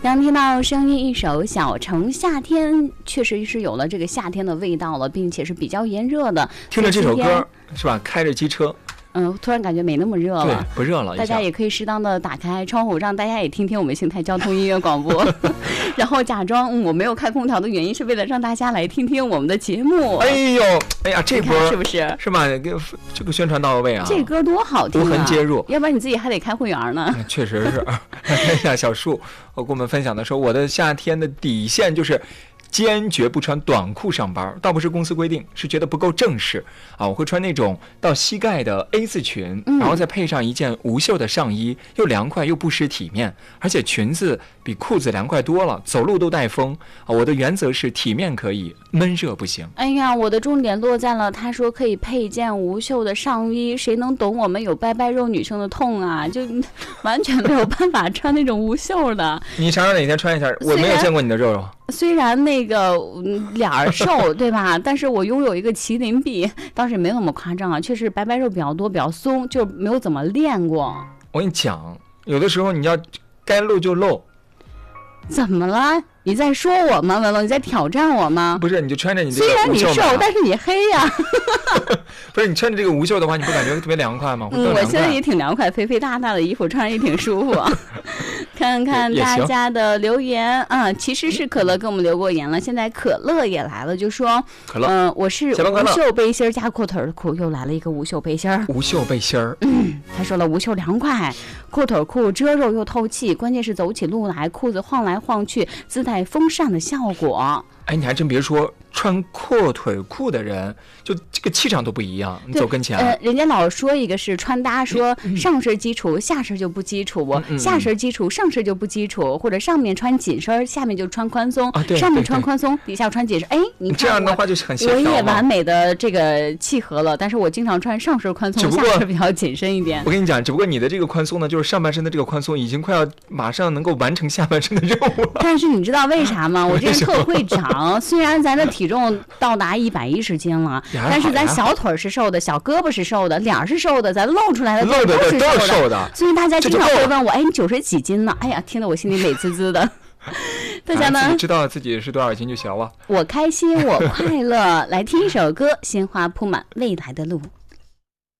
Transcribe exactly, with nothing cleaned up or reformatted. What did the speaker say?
刚听到声音一首《小城》，夏天确实是有了这个夏天的味道了，并且是比较炎热的。 听着这首歌是吧？开着机车。 嗯，突然感觉没那么热了， 对，不热了。 大家也可以适当的打开窗户，让大家也听听我们邢台交通音乐广播，然后假装、嗯、我没有开空调的原因是为了让大家来听听我们的节目。 哎呦，哎呀，这波是不是是吧？这个宣传到位啊！ 这歌多好听啊， 无痕接入， 要不然你自己还得开会员呢。 嗯、确实是。看一下小树，我跟我们分享的说，我的夏天的底线就是坚决不穿短裤上班，倒不是公司规定，是觉得不够正式啊。我会穿那种到膝盖的 A 字裙， 嗯、 然后再配上一件无袖的上衣，又凉快又不失体面，而且裙子比裤子凉快多了，走路都带风啊。我的原则是体面可以，闷热不行。 哎呀，我的重点落在了他说可以配一件无袖的上衣，谁能懂我们有拜拜肉女生的痛啊？就完全没有办法穿那种无袖的。 你尝尝哪天穿一下，我没有见过你的肉肉。 虽然那个、嗯、脸儿瘦对吧，但是我拥有一个麒麟臂，倒是也没有那么夸张啊，确实白白肉比较多，比较松，就没有怎么练过。 我跟你讲，有的时候你要该露就露。 怎么了？你在说我吗？文文，你在挑战我吗？ 不是，你就穿着你这个虽然你瘦，但是你黑呀、啊。 不是，你穿着这个无袖的话，你不感觉特别凉快吗？ 嗯，我现在也挺凉快，肥肥大大的衣服穿着也挺舒服。看看大家的留言啊，其实是可乐给我们留过言了，现在可乐也来了，就说可乐， 嗯、呃，我是无袖背心加阔腿的裤，又来了一个无袖背心儿。 无袖背心儿， 嗯，他说了无袖凉快，阔腿裤遮肉又透气，关键是走起路来裤子晃来晃去，自带风扇的效果。 哎，你还真别说，穿阔腿裤的人，就这个气场都不一样。你走跟前， 呃，人家老说一个是穿搭，说上身基础，下身就不基础； 嗯、 下身基础，上身就不基础，或者上面穿紧身，下面就穿宽松； 啊、 上面穿宽松，底下穿紧身。哎，你看这样的话就是很协调嘛。 我也完美的这个契合了，但是我经常穿上身宽松，下身比较紧身一点。 我跟你讲，只不过你的这个宽松呢，就是上半身的这个宽松已经快要马上能够完成下半身的任务了。 但是你知道为啥吗？我这人特会长。虽然咱的体重到达一百一十斤了，但是咱小腿是瘦的，小胳膊是瘦的，脸是瘦的，咱露出来的露的都是瘦的， 瘦的。 所以大家经常会问我，哎，你九十几斤呢？哎呀，听得我心里美滋滋的。大家呢， 自己知道自己是多少斤就行了。 我开心，我快乐。来听一首歌，鲜花铺满未来的路。